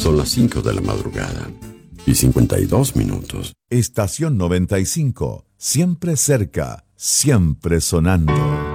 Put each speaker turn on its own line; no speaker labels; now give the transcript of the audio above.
Son las 5 de la madrugada y 52 minutos.
Estación 95, siempre cerca, siempre sonando.